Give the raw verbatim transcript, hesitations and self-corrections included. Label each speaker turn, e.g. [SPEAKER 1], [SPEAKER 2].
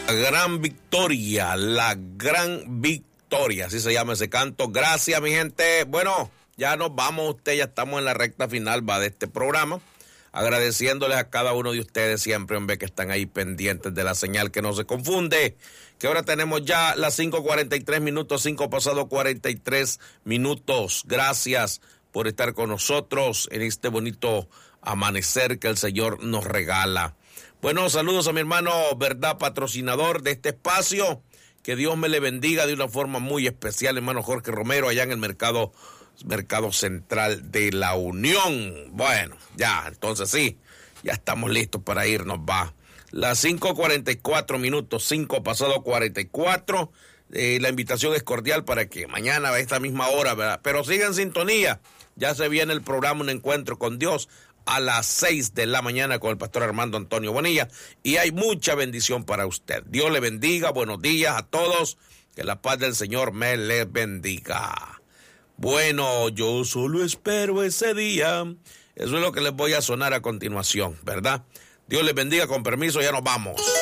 [SPEAKER 1] La gran victoria, la gran victoria, así se llama ese canto. Gracias, mi gente. Bueno, ya nos vamos, usted, ya estamos en la recta final, va, de este programa. Agradeciéndoles a cada uno de ustedes siempre, hombre, que están ahí pendientes de la señal, que no se confunde. Que ahora tenemos ya las cinco cuarenta y tres minutos, cinco pasado cuarenta y tres minutos. Gracias por estar con nosotros en este bonito amanecer que el Señor nos regala. Bueno, saludos a mi hermano, verdad, patrocinador de este espacio. Que Dios me le bendiga de una forma muy especial, hermano Jorge Romero, allá en el mercado, mercado central de la Unión. Bueno, ya, entonces sí, ya estamos listos para irnos, va. Las cinco cuarenta y cuatro minutos, cinco pasado cuarenta y cuatro. Eh, la invitación es cordial para que mañana a esta misma hora, ¿verdad? Pero siga en sintonía. Ya se viene el programa Un Encuentro con Dios a las seis de la mañana con el pastor Armando Antonio Bonilla, y hay mucha bendición para usted. Dios le bendiga, buenos días a todos, que la paz del Señor me le bendiga. Bueno, yo solo espero ese día. Eso es lo que les voy a sonar a continuación, ¿verdad? Dios les bendiga, con permiso, ya nos vamos.